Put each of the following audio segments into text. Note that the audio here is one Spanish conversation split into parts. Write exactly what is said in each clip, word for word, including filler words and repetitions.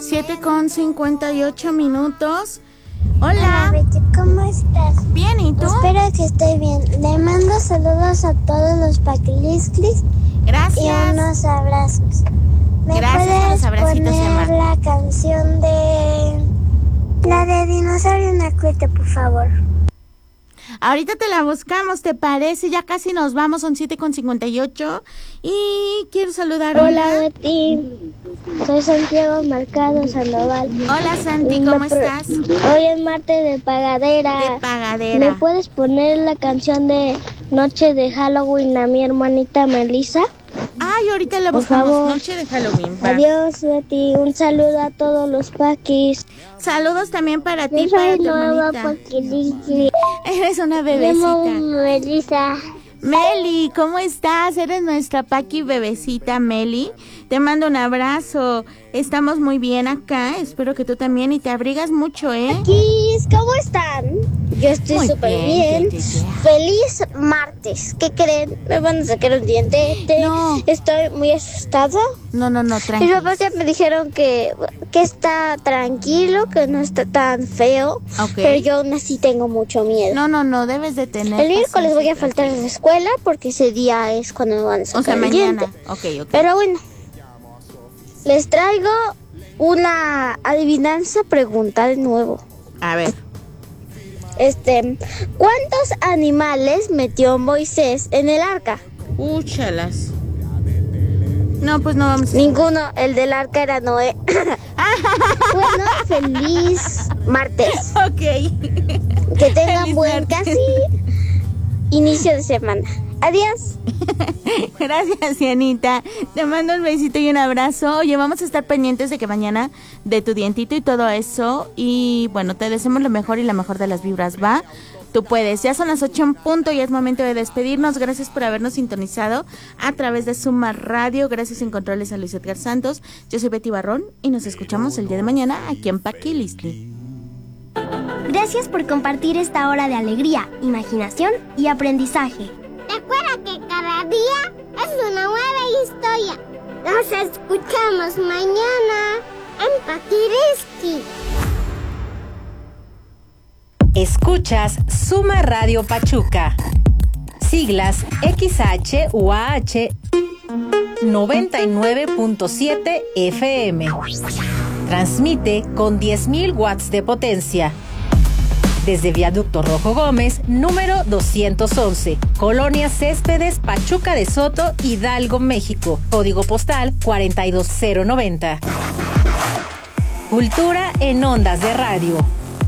siete con cincuenta y ocho minutos. Hola. Hola, Betty, ¿cómo estás? Bien, ¿y tú? Espero que esté bien. Le mando saludos a todos los paquilisclis. Gracias. Y unos abrazos. ¿Me Gracias puedes por los abracitos, poner Emma? la canción de... la de Dinosaurio Nacuete, por favor? Ahorita te la buscamos, ¿te parece? Ya casi nos vamos, son siete con cincuenta y ocho. Y quiero saludar. Hola, Betty. Soy Santiago Mercado Sandoval. Hola, Santi, Me ¿cómo pro- estás? Hoy es martes de pagadera. De pagadera. ¿Me puedes poner la canción de Noche de Halloween a mi hermanita Melissa? Ay, ahorita la Por buscamos. favor. Noche de Halloween. Va. Adiós, Betty. Un saludo a todos los paquis. Saludos también para ti, Yo para soy tu nueva hermanita. paquilisli. Eres una Me llamo bebecita. Melissa. Meli, ¿cómo estás? Eres nuestra Paqui bebecita, Meli. Te mando un abrazo. Estamos muy bien acá. Espero que tú también y te abrigas mucho, ¿eh? Paquis, ¿cómo están? Yo estoy Muy súper bien, bien. ya, ya, ya. Feliz martes. ¿Qué creen? Me van a sacar un diente. Te- No. Estoy muy asustada. No, no, no, Mis tranquilo. papás ya me dijeron que, que está tranquilo, que no está tan feo. Ok. Pero yo aún así tengo mucho miedo. No, no, no, debes de tener El miércoles voy a paciencia, faltar a la escuela porque ese día es cuando me van a sacar O sea, el mañana. diente. Ok, ok. Pero bueno, les traigo una adivinanza pregunta de nuevo. A ver. Este, ¿cuántos animales metió Moisés en el arca? Úchalas. No, pues no vamos a... Ninguno, el del arca era Noé. Bueno, feliz martes. Ok. Que tengan Feliz buen martes. casi inicio de semana. Adiós. Gracias, Cianita. Te mando un besito y un abrazo. Oye, vamos a estar pendientes de que mañana de tu dientito y todo eso. Y bueno, te deseamos lo mejor y la mejor de las vibras, ¿va? Tú puedes. Ya son las ocho en punto y es momento de despedirnos. Gracias por habernos sintonizado a través de Suma Radio. Gracias en controles a Luis Edgar Santos. Yo soy Betty Barrón y nos escuchamos el día de mañana aquí en Paquilisli. Gracias por compartir esta hora de alegría, imaginación y aprendizaje. Recuerda que cada día es una nueva historia. Nos escuchamos mañana en Paquirisqui. Escuchas Suma Radio Pachuca. Siglas X H U A H noventa y nueve punto siete F M. Transmite con diez mil watts de potencia. Desde Viaducto Rojo Gómez, número doscientos once, Colonia Céspedes, Pachuca de Soto, Hidalgo, México. Código postal cuarenta y dos cero noventa. Cultura en ondas de radio.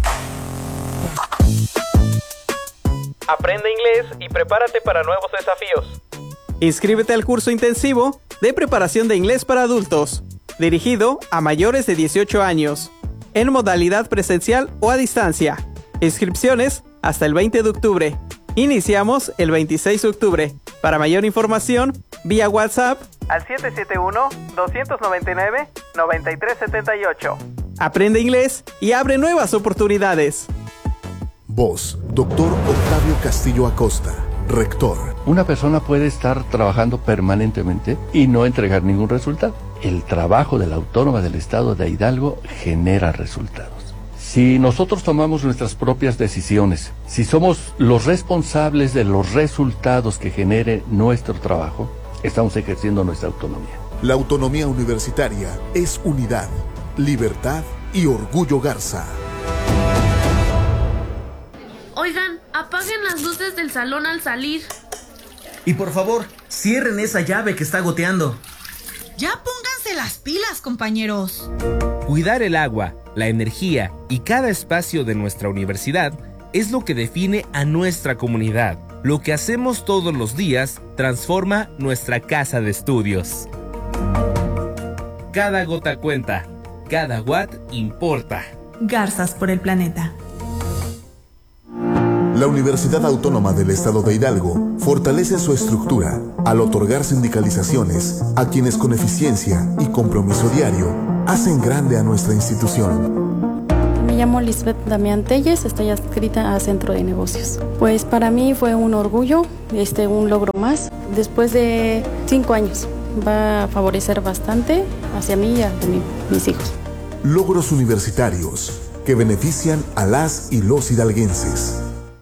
Aprende inglés y prepárate para nuevos desafíos. Inscríbete al curso intensivo de preparación de inglés para adultos, dirigido a mayores de dieciocho años, en modalidad presencial o a distancia. Inscripciones hasta el veinte de octubre. Iniciamos el veintiséis de octubre. Para mayor información, vía WhatsApp Al siete siete uno, dos nueve nueve, nueve tres siete ocho. Aprende inglés y abre nuevas oportunidades. Voz, doctor Octavio Castillo Acosta, rector. Una persona puede estar trabajando permanentemente y no entregar ningún resultado. El trabajo de la Autónoma del Estado de Hidalgo genera resultados. Si nosotros tomamos nuestras propias decisiones, si somos los responsables de los resultados que genere nuestro trabajo, estamos ejerciendo nuestra autonomía. La autonomía universitaria es unidad, libertad y orgullo Garza. Oigan, apaguen las luces del salón al salir. Y por favor, cierren esa llave que está goteando. Ya pónganse las pilas, compañeros. Cuidar el agua, la energía y cada espacio de nuestra universidad es lo que define a nuestra comunidad. Lo que hacemos todos los días transforma nuestra casa de estudios. Cada gota cuenta, cada watt importa. Garzas por el planeta. La Universidad Autónoma del Estado de Hidalgo fortalece su estructura al otorgar sindicalizaciones a quienes con eficiencia y compromiso diario hacen grande a nuestra institución. Me llamo Lisbeth Damián Telles, estoy adscrita a Centro de Negocios. Pues para mí fue un orgullo, este, un logro más. Después de cinco años va a favorecer bastante hacia mí y a mi, mis hijos. Logros universitarios que benefician a las y los hidalguenses.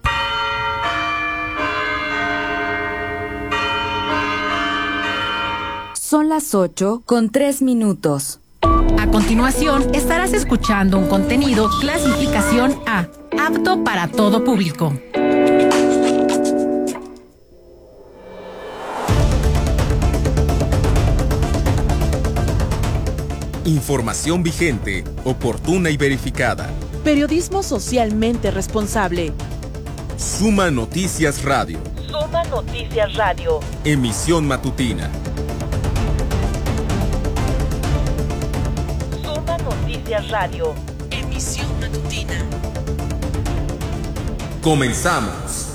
Son las ocho con tres minutos. A continuación, estarás escuchando un contenido clasificación A, apto para todo público. Información vigente, oportuna y verificada. Periodismo socialmente responsable. Suma Noticias Radio. Suma Noticias Radio. Emisión matutina. Suma Noticias Radio. Emisión matutina. Comenzamos.